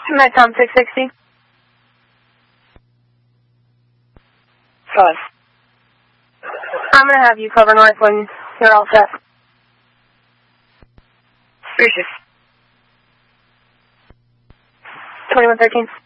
Tom 660. 5. I'm going to have you cover north when you're all set. Appreciate it. 2113.